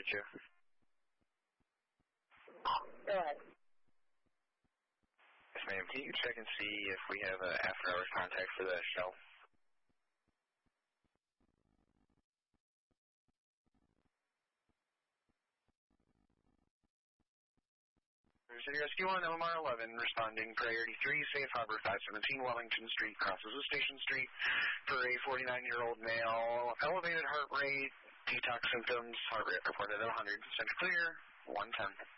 reach you. Go ahead. Yes, ma'am. Can you check and see if we have an after-hours contact for that shell? City Rescue 1, LMR 11, responding priority 3, Safe Harbor 517 Wellington Street, crosses with Station Street for a 49-year-old male, elevated heart rate, detox symptoms, heart rate reported at 100, center clear, 110.